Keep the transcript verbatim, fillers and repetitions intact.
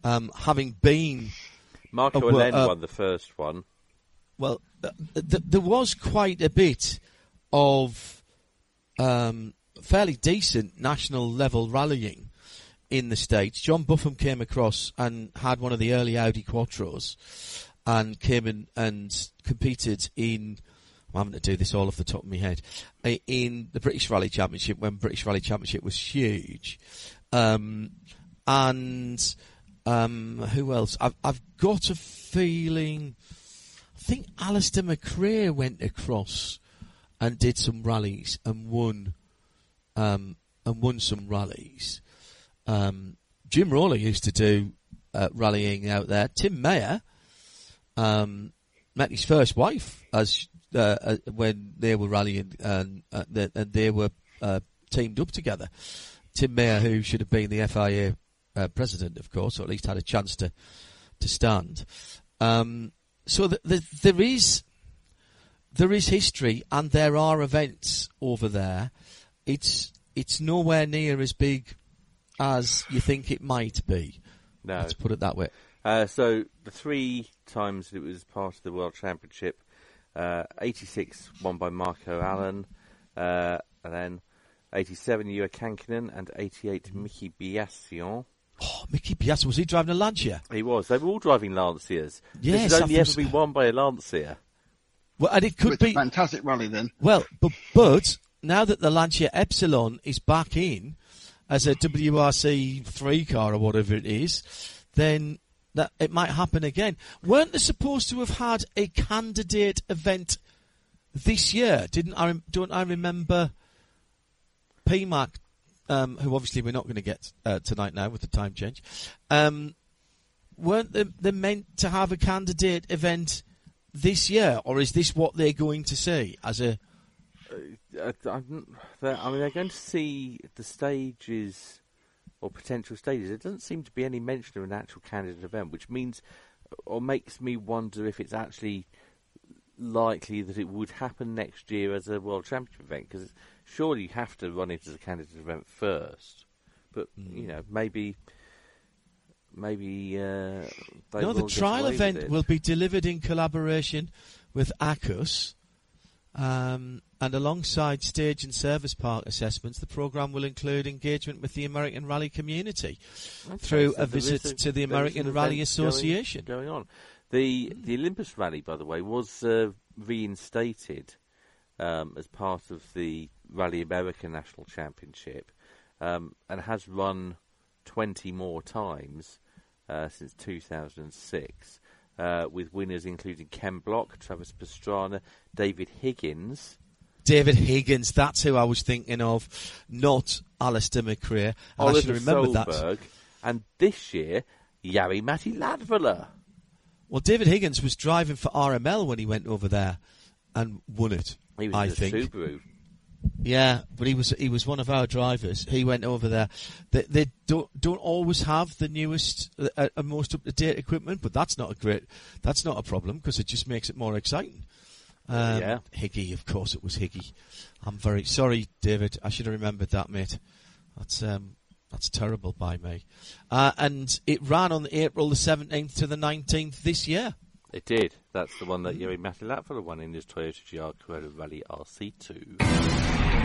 um, having been... Marco uh, Alen uh, won the first one. Well, uh, th- there was quite a bit of um, fairly decent national level rallying in the States. John Buffum came across and had one of the early Audi Quattros and came in and competed in, I'm having to do this all off the top of my head, in the British Rally Championship when British Rally Championship was huge. Um, and um, who else? I've, I've got a feeling, I think Alistair McRae went across and did some rallies and won, um, and won some rallies. Um, Jim Rawley used to do uh, rallying out there. Tim Mayer um, met his first wife as uh, uh, when they were rallying, and, uh, the, and they were uh, teamed up together. Tim Mayer, who should have been the F I A uh, president, of course, or at least had a chance to to stand. Um, so the, the, there is there is history, and there are events over there. It's it's nowhere near as big as you think it might be. No. Let's put it that way. Uh, so the three times it was part of the World Championship, uh, eighty-six won by Marco Allen, uh, and then eighty-seven Juha Kankinen, and eighty-eight Mickey Biassion. Oh, Mickey Biassion, was he driving a Lancia? He was. They were all driving Lancias. Yes, this has only ever was... been won by a Lancia. Well, and it could it's be a fantastic rally then. Well, but but now that the Lancia Epsilon is back in as a W R C three car or whatever it is, then that it might happen again. Weren't they supposed to have had a candidate event this year? Didn't I? Don't I remember P MAC, um, who obviously we're not going to get uh, tonight now with the time change. Um, weren't they, they meant to have a candidate event this year, or is this what they're going to see as a? Uh, I mean, they're going to see the stages or potential stages. There doesn't seem to be any mention of an actual candidate event, which means or makes me wonder if it's actually likely that it would happen next year as a World Championship event, because surely you have to run it as a candidate event first. But, mm. you know, maybe... Maybe uh, they no, will the trial event it. will be delivered in collaboration with A C U S, um, and alongside stage and service park assessments, the programme will include engagement with the American Rally community okay, through so a visit a, to the American Rally Association. Going, going on. The mm. the Olympus Rally, by the way, was uh, reinstated um, as part of the Rally America National Championship, um, and has run twenty more times. Uh, since two thousand six, uh, with winners including Ken Block, Travis Pastrana, David Higgins. David Higgins, that's who I was thinking of, not Alistair McRae. And I should remember that. And this year, Jari-Matti Latvala. Well, David Higgins was driving for R M L when he went over there and won it. He was I in think. a Subaru. Yeah, but he was he was one of our drivers. He went over there. They, they don't don't always have the newest uh, and most up to date equipment, but that's not a great that's not a problem because it just makes it more exciting. Um, yeah, Higgy, of course, it was Higgy. I'm very sorry, David. I should have remembered that, mate. That's um that's terrible by me. Uh, and it ran on April the seventeenth to the nineteenth this year. It did. That's the one that Jari-Matti Latvala won in his Toyota G R Carrera Rally R C two.